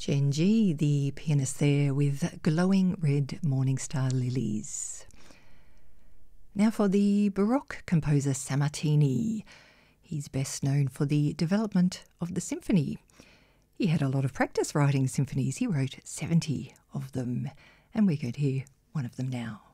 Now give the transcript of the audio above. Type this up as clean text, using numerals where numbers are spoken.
Genji, the pianist there, with Glowing Red Morning Star Lilies. Now for the Baroque composer Sammartini. He's best known for the development of the symphony. He had a lot of practice writing symphonies. He wrote 70 of them, and we're going to hear one of them now.